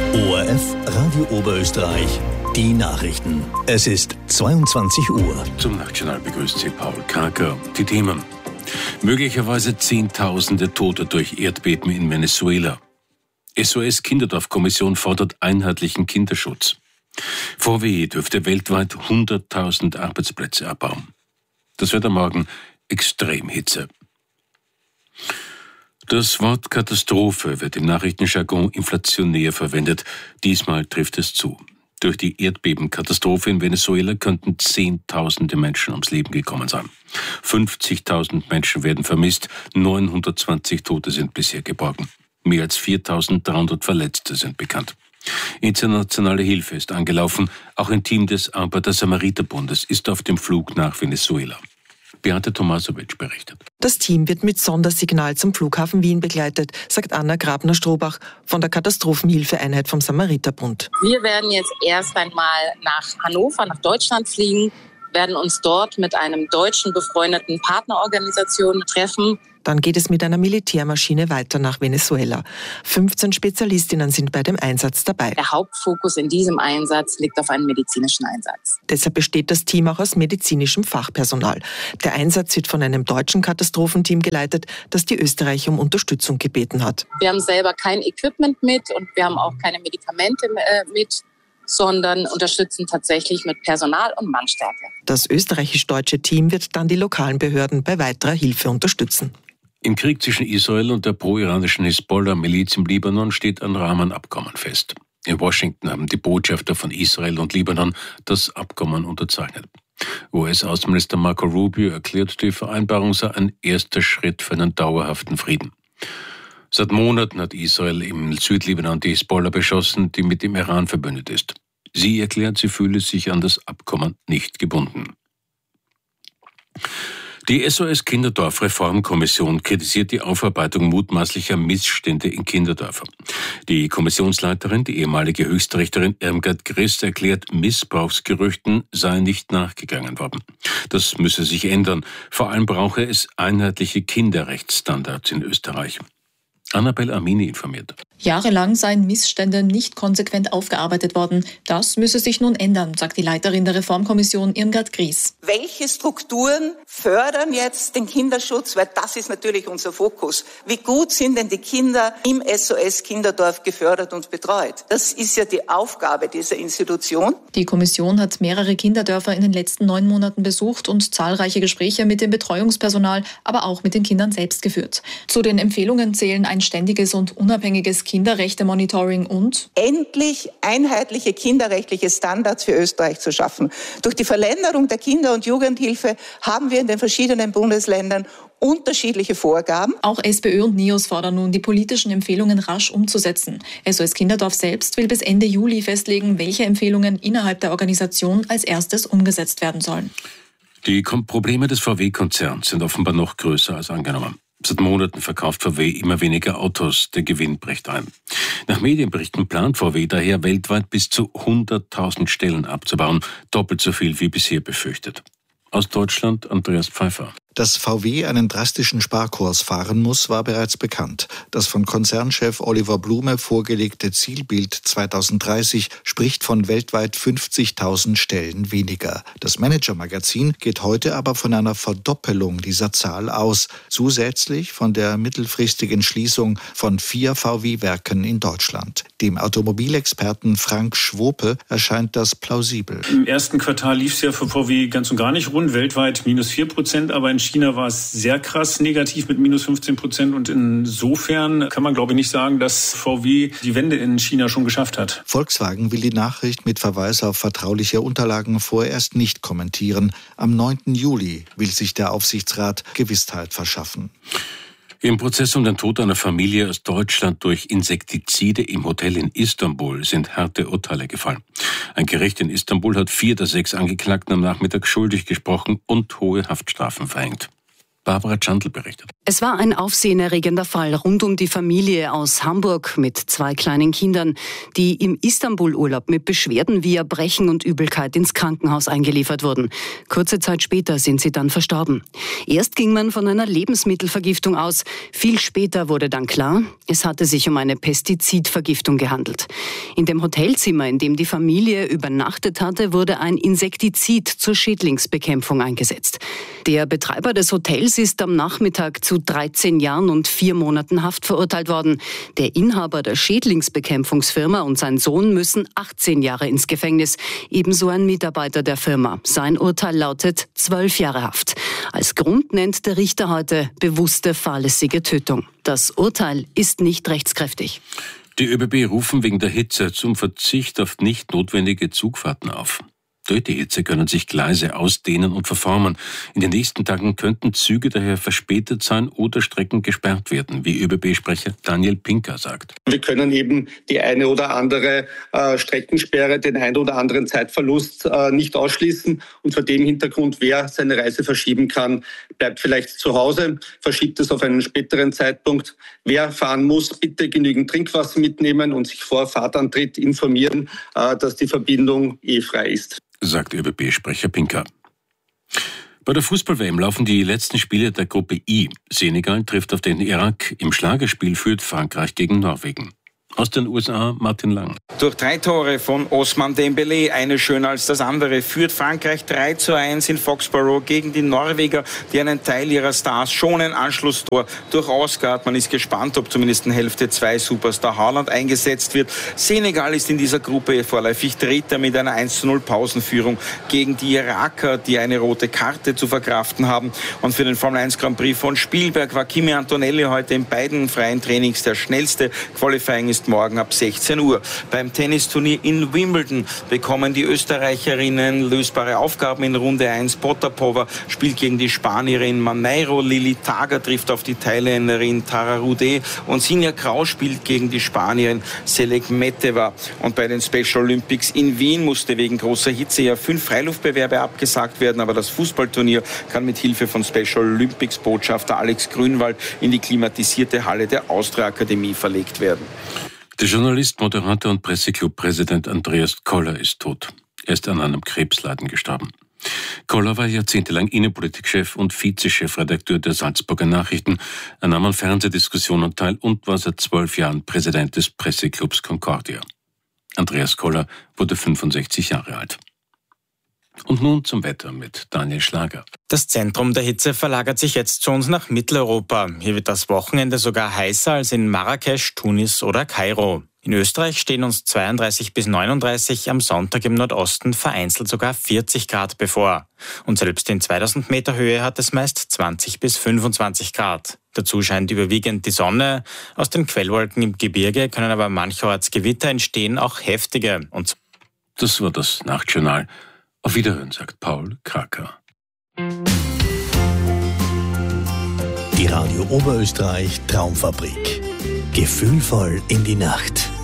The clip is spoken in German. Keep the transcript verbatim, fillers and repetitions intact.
O R F Radio Oberösterreich, die Nachrichten. Es ist zweiundzwanzig Uhr. Zum Nachtjournal begrüßt Sie Paul Karker. Die Themen: möglicherweise Zehntausende Tote durch Erdbeben in Venezuela. S O S-Kinderdorf-Kommission fordert einheitlichen Kinderschutz. V W dürfte weltweit hunderttausend Arbeitsplätze abbauen. Das Wetter morgen: Extremhitze. Das Wort Katastrophe wird im Nachrichtenjargon inflationär verwendet. Diesmal trifft es zu. Durch die Erdbebenkatastrophe in Venezuela könnten Zehntausende Menschen ums Leben gekommen sein. fünfzigtausend Menschen werden vermisst, neunhundertzwanzig Tote sind bisher geborgen. Mehr als viertausenddreihundert Verletzte sind bekannt. Internationale Hilfe ist angelaufen. Auch ein Team des Arbeiter-Samariter-Bundes ist auf dem Flug nach Venezuela. Beate Tomasowitsch berichtet. Das Team wird mit Sondersignal zum Flughafen Wien begleitet, sagt Anna Grabner-Strobach von der Katastrophenhilfeeinheit vom Samariterbund. Wir werden jetzt erst einmal nach Hannover, nach Deutschland fliegen, werden uns dort mit einem deutschen befreundeten Partnerorganisation treffen. Dann geht es mit einer Militärmaschine weiter nach Venezuela. fünfzehn Spezialistinnen sind bei dem Einsatz dabei. Der Hauptfokus in diesem Einsatz liegt auf einem medizinischen Einsatz. Deshalb besteht das Team auch aus medizinischem Fachpersonal. Der Einsatz wird von einem deutschen Katastrophenteam geleitet, das die Österreicher um Unterstützung gebeten hat. Wir haben selber kein Equipment mit und wir haben auch keine Medikamente mit, sondern unterstützen tatsächlich mit Personal und Mannstärke. Das österreichisch-deutsche Team wird dann die lokalen Behörden bei weiterer Hilfe unterstützen. Im Krieg zwischen Israel und der pro-iranischen Hisbollah-Miliz im Libanon steht ein Rahmenabkommen fest. In Washington haben die Botschafter von Israel und Libanon das Abkommen unterzeichnet. U S-Außenminister Marco Rubio erklärt, die Vereinbarung sei ein erster Schritt für einen dauerhaften Frieden. Seit Monaten hat Israel im Südlibanon die Hisbollah beschossen, die mit dem Iran verbündet ist. Sie erklärt, sie fühle sich an das Abkommen nicht gebunden. Die S O S-Kinderdorf-Reformkommission kritisiert die Aufarbeitung mutmaßlicher Missstände in Kinderdörfern. Die Kommissionsleiterin, die ehemalige Höchstrichterin Irmgard Griss, erklärt, Missbrauchsgerüchten seien nicht nachgegangen worden. Das müsse sich ändern. Vor allem brauche es einheitliche Kinderrechtsstandards in Österreich. Annabel Amini informiert. Jahrelang seien Missstände nicht konsequent aufgearbeitet worden. Das müsse sich nun ändern, sagt die Leiterin der Reformkommission Irmgard Griess. Welche Strukturen fördern jetzt den Kinderschutz? Weil das ist natürlich unser Fokus. Wie gut sind denn die Kinder im S O S-Kinderdorf gefördert und betreut? Das ist ja die Aufgabe dieser Institution. Die Kommission hat mehrere Kinderdörfer in den letzten neun Monaten besucht und zahlreiche Gespräche mit dem Betreuungspersonal, aber auch mit den Kindern selbst geführt. Zu den Empfehlungen zählen ein ständiges und unabhängiges Kinderrechte-Monitoring und endlich einheitliche kinderrechtliche Standards für Österreich zu schaffen. Durch die Verländerung der Kinder- und Jugendhilfe haben wir in den verschiedenen Bundesländern unterschiedliche Vorgaben. Auch SPÖ und NIOS fordern nun, die politischen Empfehlungen rasch umzusetzen. S O S Kinderdorf selbst will bis Ende Juli festlegen, welche Empfehlungen innerhalb der Organisation als erstes umgesetzt werden sollen. Die Probleme des V W-Konzerns sind offenbar noch größer als angenommen. Seit Monaten verkauft V W immer weniger Autos, der Gewinn bricht ein. Nach Medienberichten plant V W daher weltweit bis zu hunderttausend Stellen abzubauen, doppelt so viel wie bisher befürchtet. Aus Deutschland Andreas Pfeiffer. Dass V W einen drastischen Sparkurs fahren muss, war bereits bekannt. Das von Konzernchef Oliver Blume vorgelegte Zielbild zweitausenddreißig spricht von weltweit fünfzigtausend Stellen weniger. Das Manager-Magazin geht heute aber von einer Verdoppelung dieser Zahl aus, zusätzlich von der mittelfristigen Schließung von vier V W-Werken in Deutschland. Dem Automobilexperten Frank Schwope erscheint das plausibel. Im ersten Quartal lief es ja für V W ganz und gar nicht rund, weltweit minus vier Prozent, aber in China war es sehr krass negativ mit minus fünfzehn Prozent und insofern kann man, glaube ich, nicht sagen, dass V W die Wende in China schon geschafft hat. Volkswagen will die Nachricht mit Verweis auf vertrauliche Unterlagen vorerst nicht kommentieren. Am neunten Juli will sich der Aufsichtsrat Gewissheit verschaffen. Im Prozess um den Tod einer Familie aus Deutschland durch Insektizide im Hotel in Istanbul sind harte Urteile gefallen. Ein Gericht in Istanbul hat vier der sechs Angeklagten am Nachmittag schuldig gesprochen und hohe Haftstrafen verhängt. Barbara Tschandl berichtet. Es war ein aufsehenerregender Fall rund um die Familie aus Hamburg mit zwei kleinen Kindern, die im Istanbul-Urlaub mit Beschwerden wie Erbrechen und Übelkeit ins Krankenhaus eingeliefert wurden. Kurze Zeit später sind sie dann verstorben. Erst ging man von einer Lebensmittelvergiftung aus. Viel später wurde dann klar, es hatte sich um eine Pestizidvergiftung gehandelt. In dem Hotelzimmer, in dem die Familie übernachtet hatte, wurde ein Insektizid zur Schädlingsbekämpfung eingesetzt. Der Betreiber des Hotels ist am Nachmittag zu dreizehn Jahren und vier Monaten Haft verurteilt worden. Der Inhaber der Schädlingsbekämpfungsfirma und sein Sohn müssen achtzehn Jahre ins Gefängnis. Ebenso ein Mitarbeiter der Firma. Sein Urteil lautet zwölf Jahre Haft. Als Grund nennt der Richter heute bewusste fahrlässige Tötung. Das Urteil ist nicht rechtskräftig. Die ÖBB rufen wegen der Hitze zum Verzicht auf nicht notwendige Zugfahrten auf. Durch die Hitze können sich Gleise ausdehnen und verformen. In den nächsten Tagen könnten Züge daher verspätet sein oder Strecken gesperrt werden, wie ÖBB-Sprecher Daniel Pinker sagt. Wir können eben die eine oder andere äh, Streckensperre, den einen oder anderen Zeitverlust äh, nicht ausschließen. Und vor dem Hintergrund, wer seine Reise verschieben kann, bleibt vielleicht zu Hause, verschiebt es auf einen späteren Zeitpunkt. Wer fahren muss, bitte genügend Trinkwasser mitnehmen und sich vor Fahrtantritt informieren, äh, dass die Verbindung eh frei ist, sagt ÖBB-Sprecher Pinker. Bei der Fußball-W M laufen die letzten Spiele der Gruppe I. Senegal trifft auf den Irak. Im Schlagerspiel führt Frankreich gegen Norwegen. Aus den U S A Martin Lang. Durch drei Tore von Ousmane Dembélé, eine schöner als das andere, führt Frankreich drei zu eins in Foxborough gegen die Norweger, die einen Teil ihrer Stars schon ein Anschlusstor durchaus gab. Man ist gespannt, ob zumindest in Hälfte zwei Superstar Haaland eingesetzt wird. Senegal ist in dieser Gruppe vorläufig Dritter mit einer eins zu null Pausenführung gegen die Iraker, die eine rote Karte zu verkraften haben. Und für den Formel eins Grand Prix von Spielberg war Kimi Antonelli heute in beiden freien Trainings der schnellste. Qualifying ist morgen ab sechzehn Uhr. Beim Tennisturnier in Wimbledon bekommen die Österreicherinnen lösbare Aufgaben in Runde eins. Potapova spielt gegen die Spanierin Maneiro. Lili Tager trifft auf die Thailänderin Tara Rude. Und Sinja Grau spielt gegen die Spanierin Selek Meteva. Und bei den Special Olympics in Wien musste wegen großer Hitze ja fünf Freiluftbewerbe abgesagt werden. Aber das Fußballturnier kann mit Hilfe von Special Olympics Botschafter Alex Grünwald in die klimatisierte Halle der Austria Akademie verlegt werden. Der Journalist, Moderator und Presseclub-Präsident Andreas Koller ist tot. Er ist an einem Krebsleiden gestorben. Koller war jahrzehntelang Innenpolitikchef und Vize-Chefredakteur der Salzburger Nachrichten. Er nahm an Fernsehdiskussionen teil und war seit zwölf Jahren Präsident des Presseclubs Concordia. Andreas Koller wurde fünfundsechzig Jahre alt. Und nun zum Wetter mit Daniel Schlager. Das Zentrum der Hitze verlagert sich jetzt zu uns nach Mitteleuropa. Hier wird das Wochenende sogar heißer als in Marrakesch, Tunis oder Kairo. In Österreich stehen uns zweiunddreißig bis neununddreißig, am Sonntag im Nordosten vereinzelt sogar vierzig Grad bevor. Und selbst in zweitausend Meter Höhe hat es meist zwanzig bis fünfundzwanzig Grad. Dazu scheint überwiegend die Sonne. Aus den Quellwolken im Gebirge können aber mancherorts Gewitter entstehen, auch heftige. Und das war das Nachtjournal. Auf Wiederhören, sagt Paul Kraker. Die Radio Oberösterreich Traumfabrik. Gefühlvoll in die Nacht.